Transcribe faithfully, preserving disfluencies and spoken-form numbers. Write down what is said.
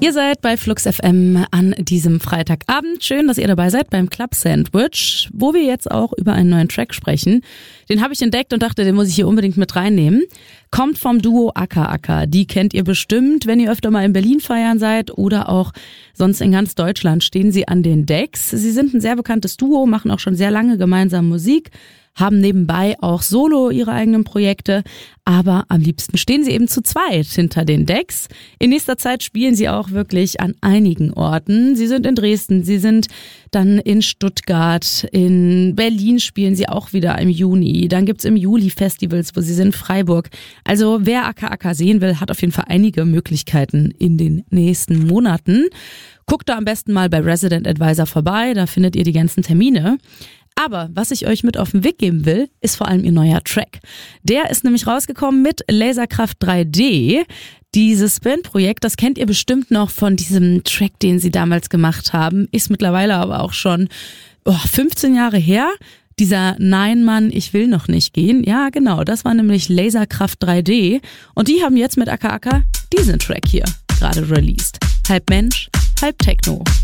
Ihr seid bei Flux F M an diesem Freitagabend. Schön, dass ihr dabei seid beim Club Sandwich, wo wir jetzt auch über einen neuen Track sprechen. Den habe ich entdeckt und dachte, den muss ich hier unbedingt mit reinnehmen. Kommt vom Duo Acker Acker. Die kennt ihr bestimmt, wenn ihr öfter mal in Berlin feiern seid oder auch sonst in ganz Deutschland stehen sie an den Decks. Sie sind ein sehr bekanntes Duo, machen auch schon sehr lange gemeinsam Musik, haben nebenbei auch solo ihre eigenen Projekte, aber am liebsten stehen sie eben zu zweit hinter den Decks. In nächster Zeit spielen sie auch wirklich an einigen Orten. Sie sind in Dresden, sie sind dann in Stuttgart, in Berlin spielen sie auch wieder im Juni. Dann gibt's im Juli Festivals, wo sie sind, Freiburg. Also wer Acker Acker sehen will, hat auf jeden Fall einige Möglichkeiten in den nächsten Monaten. Guckt da am besten mal bei Resident Advisor vorbei, da findet ihr die ganzen Termine. Aber was ich euch mit auf den Weg geben will, ist vor allem ihr neuer Track. Der ist nämlich rausgekommen mit Laserkraft drei D. Dieses Bandprojekt, das kennt ihr bestimmt noch von diesem Track, den sie damals gemacht haben, ist mittlerweile aber auch schon oh, fünfzehn Jahre her. Dieser Nein Mann, ich will noch nicht gehen. Ja, genau, das war nämlich Laserkraft drei D. Und die haben jetzt mit Acker Acker diesen Track hier gerade released. Halb Mensch, halb Techno.